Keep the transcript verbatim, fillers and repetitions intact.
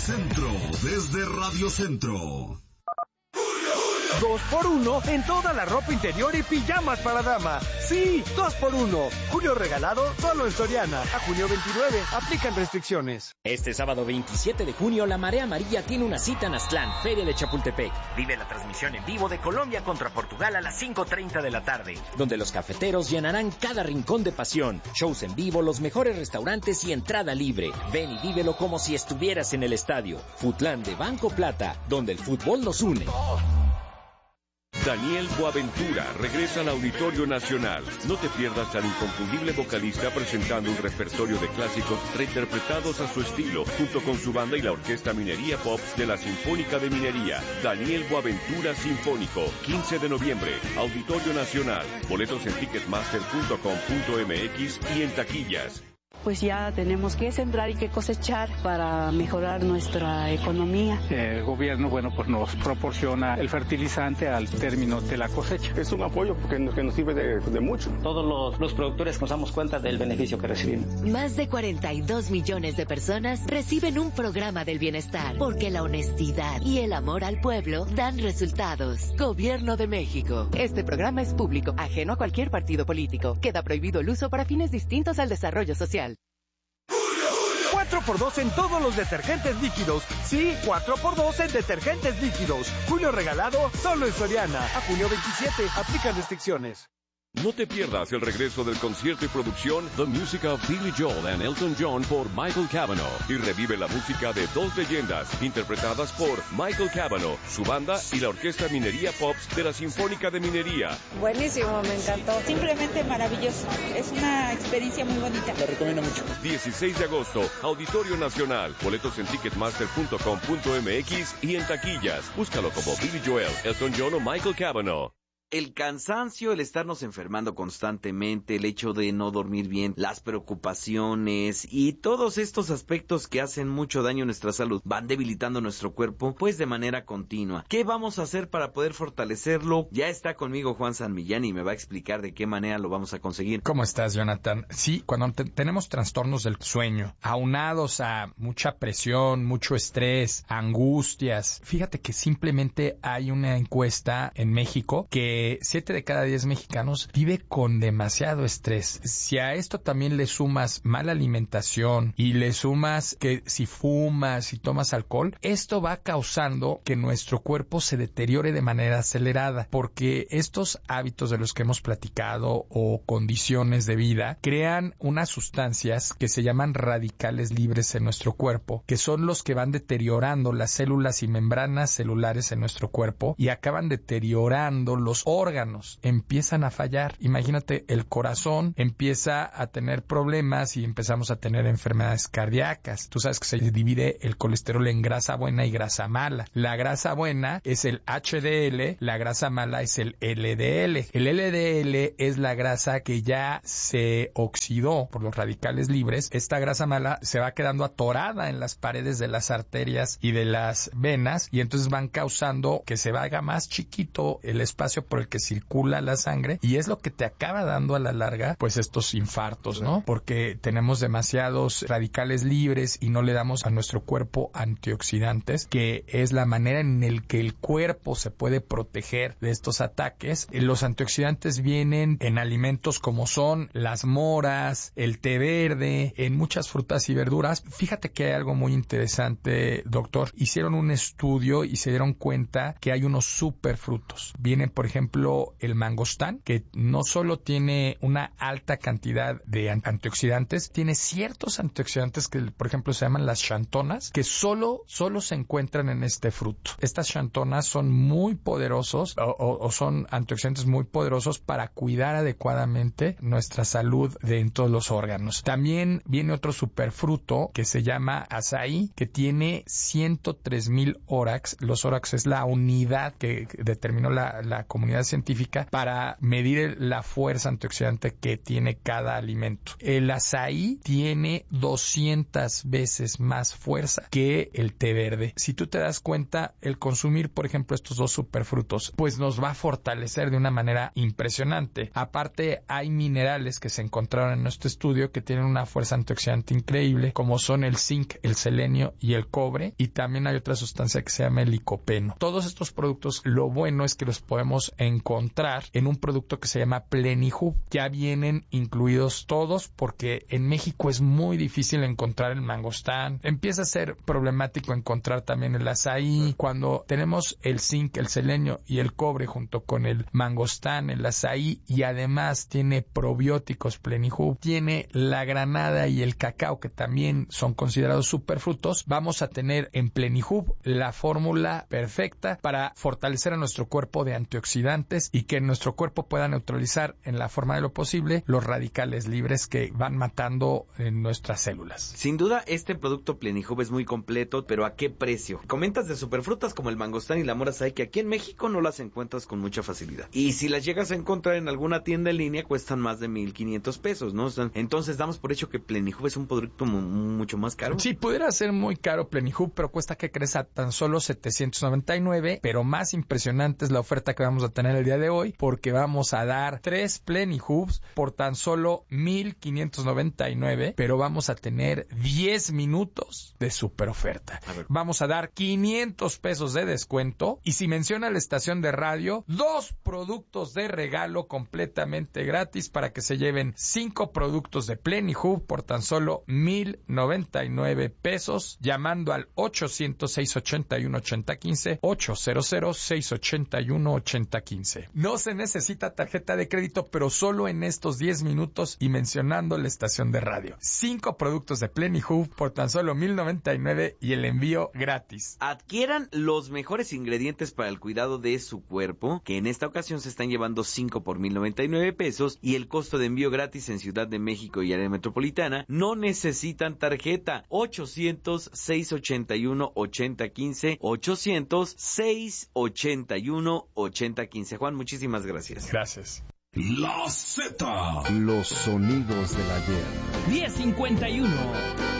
Centro, desde Radio Centro. Dos por uno en toda la ropa interior y pijamas para dama. Sí, dos por uno. Julio regalado solo en Soriana. A junio veintinueve, aplican restricciones. Este sábado veintisiete de junio, la Marea Amarilla tiene una cita en Aztlán, Feria de Chapultepec. Vive la transmisión en vivo de Colombia contra Portugal a las cinco treinta de la tarde, donde los cafeteros llenarán cada rincón de pasión. Shows en vivo, los mejores restaurantes y entrada libre. Ven y vívelo como si estuvieras en el estadio. Futlán de Banco Plata, donde el fútbol nos une. Daniel Boaventura regresa al Auditorio Nacional. No te pierdas al inconfundible vocalista presentando un repertorio de clásicos reinterpretados a su estilo, junto con su banda y la Orquesta Minería Pops de la Sinfónica de Minería. Daniel Boaventura Sinfónico, quince de noviembre, Auditorio Nacional. Boletos en ticketmaster punto com punto m x y en taquillas. Pues ya tenemos que sembrar y que cosechar para mejorar nuestra economía. El gobierno, bueno, pues nos proporciona el fertilizante al término de la cosecha. Es un apoyo que nos, que nos sirve de, de mucho. Todos los, los productores nos damos cuenta del beneficio que recibimos. Más de cuarenta y dos millones de personas reciben un programa del bienestar, porque la honestidad y el amor al pueblo dan resultados. Gobierno de México. Este programa es público, ajeno a cualquier partido político. Queda prohibido el uso para fines distintos al desarrollo social. cuatro por dos en todos los detergentes líquidos. Sí, cuatro por dos en detergentes líquidos. Julio regalado solo en Soriana. A junio veintisiete, aplican restricciones. No te pierdas el regreso del concierto y producción The Music of Billy Joel and Elton John por Michael Cavanaugh, y revive la música de dos leyendas interpretadas por Michael Cavanaugh, su banda y la Orquesta Minería Pops de la Sinfónica de Minería. Buenísimo, me encantó. Simplemente maravilloso. Es una experiencia muy bonita. Lo recomiendo mucho. dieciséis de agosto, Auditorio Nacional. Boletos en ticketmaster punto com punto m x y en taquillas. Búscalo como Billy Joel, Elton John o Michael Cavanaugh. El cansancio, el estarnos enfermando constantemente, el hecho de no dormir bien, las preocupaciones y todos estos aspectos que hacen mucho daño a nuestra salud van debilitando nuestro cuerpo pues de manera continua. ¿Qué vamos a hacer para poder fortalecerlo? Ya está conmigo Juan San Millán y me va a explicar de qué manera lo vamos a conseguir. ¿Cómo estás, Jonathan? Sí, cuando te- tenemos trastornos del sueño, aunados a mucha presión, mucho estrés, angustias, fíjate que simplemente hay una encuesta en México que siete de cada diez mexicanos vive con demasiado estrés. Si a esto también le sumas mala alimentación y le sumas que si fumas y tomas alcohol, esto va causando que nuestro cuerpo se deteriore de manera acelerada, porque estos hábitos de los que hemos platicado o condiciones de vida crean unas sustancias que se llaman radicales libres en nuestro cuerpo, que son los que van deteriorando las células y membranas celulares en nuestro cuerpo y acaban deteriorando los órganos, empiezan a fallar. Imagínate, el corazón empieza a tener problemas y empezamos a tener enfermedades cardíacas. Tú sabes que se divide el colesterol en grasa buena y grasa mala. La grasa buena es el H D L, la grasa mala es el L D L. El L D L es la grasa que ya se oxidó por los radicales libres. Esta grasa mala se va quedando atorada en las paredes de las arterias y de las venas, y entonces van causando que se haga más chiquito el espacio por el que circula la sangre, y es lo que te acaba dando a la larga pues estos infartos, ¿no? Porque tenemos demasiados radicales libres y no le damos a nuestro cuerpo antioxidantes, que es la manera en el que el cuerpo se puede proteger de estos ataques. Los antioxidantes vienen en alimentos como son las moras, el té verde, en muchas frutas y verduras. Fíjate que hay algo muy interesante, doctor. Hicieron un estudio y se dieron cuenta que hay unos superfrutos. Vienen, por ejemplo, el mangostán, que no solo tiene una alta cantidad de antioxidantes, tiene ciertos antioxidantes que, por ejemplo, se llaman las xantonas, que solo, solo se encuentran en este fruto. Estas xantonas son muy poderosos o, o, o son antioxidantes muy poderosos para cuidar adecuadamente nuestra salud de en todos los órganos. También viene otro superfruto que se llama azaí, que tiene ciento tres mil órax. Los órax es la unidad que determinó la, la Comunidad comunidad científica para medir la fuerza antioxidante que tiene cada alimento. El azaí tiene doscientas veces más fuerza que el té verde. Si tú te das cuenta, el consumir, por ejemplo, estos dos superfrutos, pues nos va a fortalecer de una manera impresionante. Aparte, hay minerales que se encontraron en nuestro estudio que tienen una fuerza antioxidante increíble, como son el zinc, el selenio y el cobre, y también hay otra sustancia que se llama el licopeno. Todos estos productos, lo bueno es que los podemos encontrar en un producto que se llama Plenihub. Ya vienen incluidos todos porque en México es muy difícil encontrar el mangostán. Empieza a ser problemático encontrar también el azaí. Cuando tenemos el zinc, el selenio y el cobre junto con el mangostán, el azaí, y además tiene probióticos Plenihub, tiene la granada y el cacao que también son considerados superfrutos, vamos a tener en Plenihub la fórmula perfecta para fortalecer a nuestro cuerpo de antioxidantes y que nuestro cuerpo pueda neutralizar en la forma de lo posible los radicales libres que van matando en nuestras células. Sin duda, este producto Plenihub es muy completo, pero ¿a qué precio? Comentas de superfrutas como el mangostán y la mora azaí, que aquí en México no las encuentras con mucha facilidad. Y si las llegas a encontrar en alguna tienda en línea, cuestan más de mil quinientos pesos, ¿no? Entonces damos por hecho que Plenihub es un producto mu- mucho más caro. Sí, pudiera ser muy caro Plenihub, pero cuesta que crezca tan solo setecientos noventa y nueve, pero más impresionante es la oferta que vamos a tener el día de hoy, porque vamos a dar tres Plenihubs por tan solo mil quinientos noventa y nueve, pero vamos a tener diez minutos de super oferta. Vamos a dar quinientos pesos de descuento y si menciona la estación de radio, dos productos de regalo completamente gratis para que se lleven cinco productos de Plenihub por tan solo mil noventa y nueve pesos, llamando al ochocientos, seiscientos ochenta y uno, ochenta quince, ochocientos, seiscientos ochenta y uno, ochenta quince. No se necesita tarjeta de crédito, pero solo en estos diez minutos y mencionando la estación de radio. Cinco productos de Plenihub por tan solo mil noventa y nueve y el envío gratis. Adquieran los mejores ingredientes para el cuidado de su cuerpo, que en esta ocasión se están llevando cinco por mil noventa y nueve pesos y el costo de envío gratis en Ciudad de México y área metropolitana. No necesitan tarjeta. ochocientos, seiscientos ochenta y uno, ochenta quince, ochocientos, seiscientos ochenta y uno, ochenta quince. Juan, muchísimas gracias. Gracias. La Z. Los sonidos del ayer. diez cincuenta y uno.